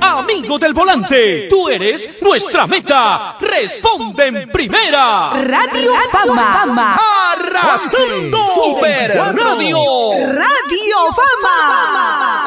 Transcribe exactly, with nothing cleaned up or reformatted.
amigo del volante. Tú eres nuestra meta. Responde en primera. Radio Fama. Arrasando Super Radio. Radio Fama.